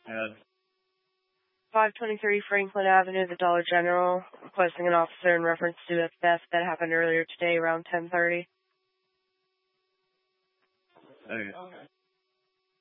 And 523 Franklin Avenue, the Dollar General, requesting an officer in reference to a theft that happened earlier today around 10:30. okay.